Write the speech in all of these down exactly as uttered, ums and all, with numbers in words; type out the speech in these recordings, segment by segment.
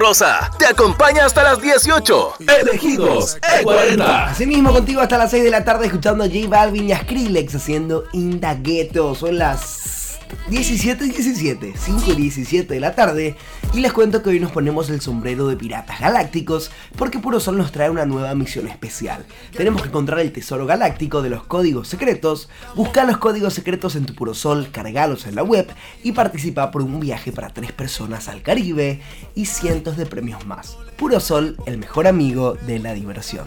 Rosa te acompaña hasta las dieciocho. Elegidos E cuarenta. Asimismo contigo hasta las seis de la tarde escuchando a J Balvin y a Skrillex haciendo In Da Ghetto. Son las diecisiete y diecisiete, cinco y diecisiete de la tarde, y les cuento que hoy nos ponemos el sombrero de piratas galácticos porque Puro Sol nos trae una nueva misión especial. Tenemos que encontrar el tesoro galáctico de los códigos secretos, buscar los códigos secretos en tu Puro Sol, cargalos en la web y participar por un viaje para tres personas al Caribe y cientos de premios más. Puro Sol, el mejor amigo de la diversión.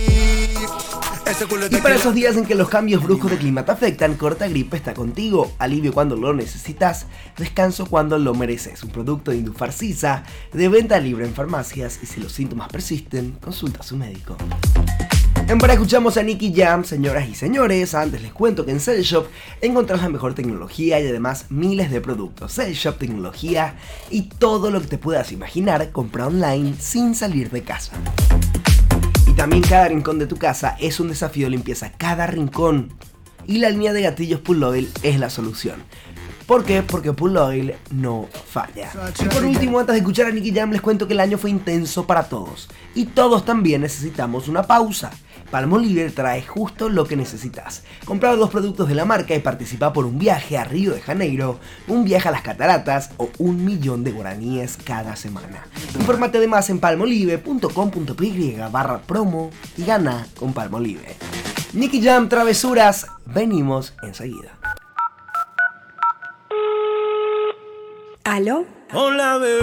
Y para esos días en que los cambios bruscos de clima te afectan, Corta Gripe está contigo. Alivio cuando lo necesitas, descanso cuando lo mereces. Un producto de Indufarcisa, de venta libre en farmacias, y si los síntomas persisten, consulta a su médico. En Para escuchamos a Nicky Jam, señoras y señores. Antes les cuento que en Cell Shop encontrás la mejor tecnología y además miles de productos. Cell Shop Tecnología y todo lo que te puedas imaginar, compra online sin salir de casa. Y también cada rincón de tu casa es un desafío de limpieza, cada rincón. Y la línea de gatillos Pull Oil es la solución. ¿Por qué? Porque Pull Oil no falla. Y por último, antes de escuchar a Nicky Jam, les cuento que el año fue intenso para todos. Y todos también necesitamos una pausa. Palmolive trae justo lo que necesitas. Compra dos productos de la marca y participa por un viaje a Río de Janeiro, un viaje a las cataratas o un millón de guaraníes cada semana. Infórmate además en palmolive punto com punto py barra promo y gana con Palmolive. Nicky Jam, travesuras, venimos enseguida. ¿Aló? Hola, bebé.